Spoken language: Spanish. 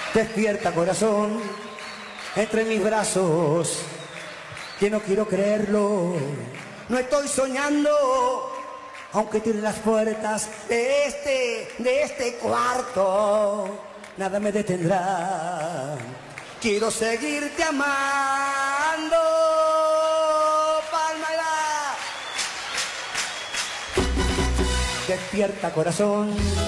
Despierta, corazón, entre mis brazos, que no quiero creerlo. No estoy soñando, aunque tiene las puertas de este cuarto, nada me detendrá. Quiero seguirte amando. Pálmala. Despierta, corazón.